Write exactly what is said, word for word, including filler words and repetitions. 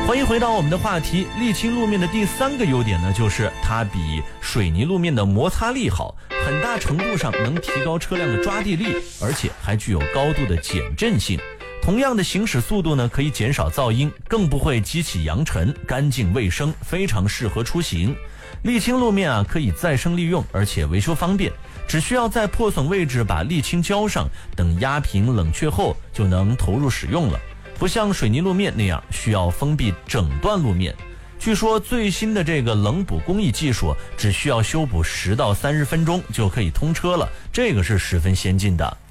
欢迎回到我们的话题，沥青路面的第三个优点呢，就是它比水泥路面的摩擦力好，很大程度上能提高车辆的抓地力，而且还具有高度的减震性。同样的行驶速度呢，可以减少噪音，更不会激起扬尘，干净卫生，非常适合出行。沥青路面啊，可以再生利用，而且维修方便，只需要在破损位置把沥青浇上，等压平冷却后就能投入使用了。不像水泥路面那样需要封闭整段路面。据说最新的这个冷补工艺技术，只需要修补十到三十分钟就可以通车了，这个是十分先进的。